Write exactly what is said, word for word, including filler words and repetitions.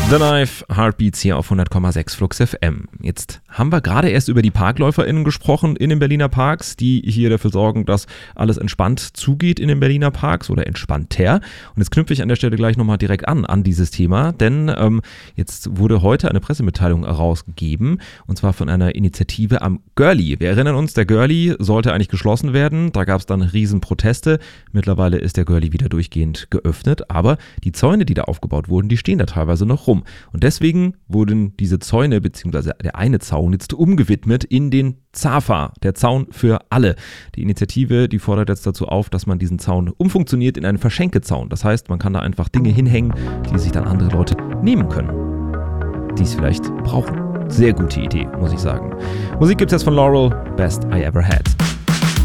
The Knife, Heartbeats hier auf hundert Komma sechs Flux F M. Jetzt haben wir gerade erst über die ParkläuferInnen gesprochen in den Berliner Parks, die hier dafür sorgen, dass alles entspannt zugeht in den Berliner Parks oder entspannter. Und jetzt knüpfe ich an der Stelle gleich nochmal direkt an, an dieses Thema, denn ähm, jetzt wurde heute eine Pressemitteilung herausgegeben, und zwar von einer Initiative am Görli. Wir erinnern uns, der Görli sollte eigentlich geschlossen werden, da gab es dann riesen Proteste. Mittlerweile ist der Görli wieder durchgehend geöffnet, aber die Zäune, die da aufgebaut wurden, die stehen da teilweise noch rum. Und deswegen wurden diese Zäune, beziehungsweise der eine Zaun, jetzt umgewidmet in den Zafa, der Zaun für alle. Die Initiative, die fordert jetzt dazu auf, dass man diesen Zaun umfunktioniert in einen Verschenkezaun. Das heißt, man kann da einfach Dinge hinhängen, die sich dann andere Leute nehmen können, die es vielleicht brauchen. Sehr gute Idee, muss ich sagen. Musik gibt's jetzt von Laurel, Best I Ever Had.